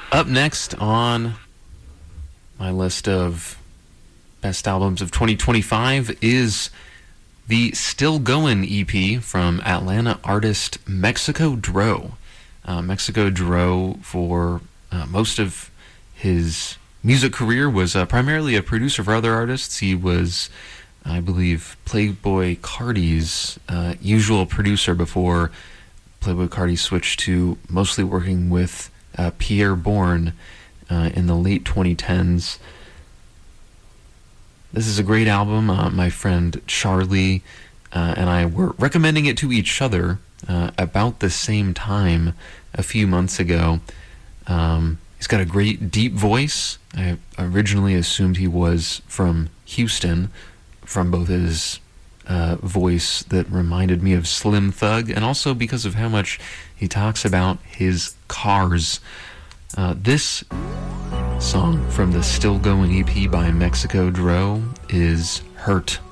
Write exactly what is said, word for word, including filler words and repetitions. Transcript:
Up next on my list of best albums of twenty twenty-five is the Still Goin' E P from Atlanta artist Mexico Dro. Uh, Mexico Dro, for uh, most of his music career, was uh, primarily a producer for other artists. He was, I believe, Playboi Carti's uh, usual producer before Playboi Carti switched to mostly working with uh, Pierre Bourne uh, in the late twenty tens. This is a great album. Uh, my friend Charlie uh, and I were recommending it to each other uh, about the same time a few months ago. Um, he's got a great deep voice. I originally assumed he was from Houston, from both his uh, voice that reminded me of Slim Thug, and also because of how much he talks about his cars. Uh, this song from the Still Goin' E P by Mexico Dro is Hurt.